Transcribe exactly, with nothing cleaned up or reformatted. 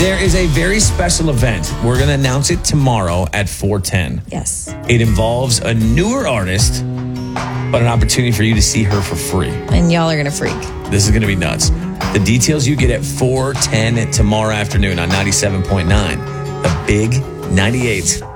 There is a very special event. We're going to announce it tomorrow at four ten. Yes. It involves a newer artist, but an opportunity for you to see her for free. And y'all are going to freak. This is going to be nuts. The details you get at four ten tomorrow afternoon on ninety-seven point nine. The Big ninety-eight.